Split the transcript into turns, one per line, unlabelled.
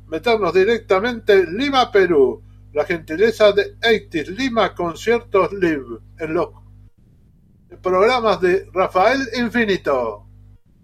meternos directamente en Lima, Perú. La gentileza de 80 Lima Conciertos Live en los programas de Rafael Infinito.